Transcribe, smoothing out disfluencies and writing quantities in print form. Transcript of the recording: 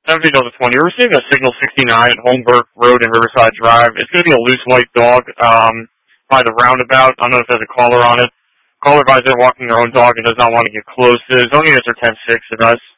7 feet over 20. We're receiving a signal 69 at Holmberg Road and Riverside Drive. It's going to be a loose white dog by the roundabout. I don't know if there's a caller on it. Caller advised they're walking their own dog and does not want to get close. The zoning units are 10-6 at us.